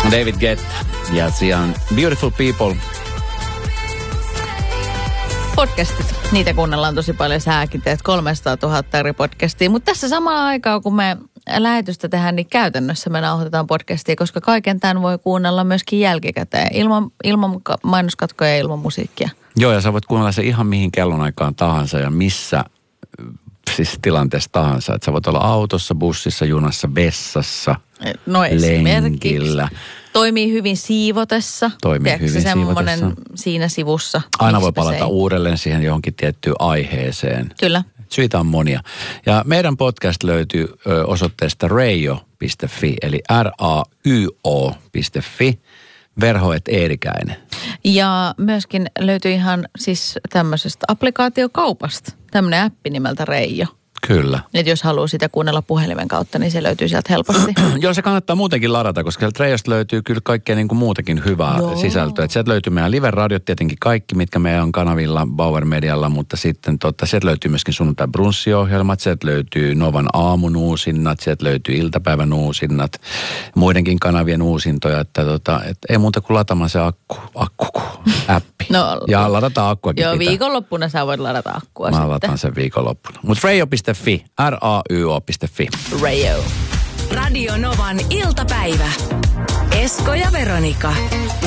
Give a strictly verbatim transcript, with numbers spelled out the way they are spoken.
David Guetta ja Sian Beautiful People. Podcastit, niitä kuunnellaan tosi paljon, säkin teet kolmesataatuhatta eri podcastia, mutta tässä samaan aikaan, kun me lähetystä tehdään, niin käytännössä me nauhoitetaan podcastia, koska kaiken tämän voi kuunnella myöskin jälkikäteen, ilman, ilman mainoskatkoja ja ilman musiikkia. Joo, ja sä voit kuunnella se ihan mihin kellonaikaan tahansa ja missä siis tilanteessa tahansa. Että sä voit olla autossa, bussissa, junassa, vessassa, no lenkillä. Toimii hyvin siivotessa. Toimii Tiedätkö, hyvin semmoinen siivotessa. Siinä sivussa. Aina voi palata uudelleen siihen johonkin tiettyyn aiheeseen. Kyllä. Syitä on monia. Ja meidän podcast löytyy ö, osoitteesta reijo piste fi, eli R A Y O piste fi, Verho et Eerikäinen. Ja myöskin löytyy ihan siis tämmöisestä applikaatiokaupasta, tämmöinen appi nimeltä Reijo. Kyllä. Että jos haluaa sitä kuunnella puhelimen kautta, niin se löytyy sieltä helposti. Joo, se kannattaa muutenkin ladata, koska sieltä Reijosta löytyy kyllä kaikkea niin kuin muutakin hyvää Joo. sisältöä. Et sieltä löytyy meidän live-radiot tietenkin kaikki, mitkä meidän on kanavilla Bauer Medialla, mutta sitten totta, sieltä löytyy myöskin sunnuntai brunssiohjelmat, sieltä löytyy Novan aamun uusinnat, sieltä löytyy iltapäivän uusinnat, muidenkin kanavien uusintoja, että tota, et ei muuta kuin latamaan se akku, akku, appi. No, ja ladata akkuakin Joo, pitää. viikonloppuna sä voit ladata akkua Mä sitten. lataan sen viikonloppuna. Mutta reijo piste fi, R A Y O piste fi. Reijo. Radio Novan iltapäivä. Esko ja Veronika.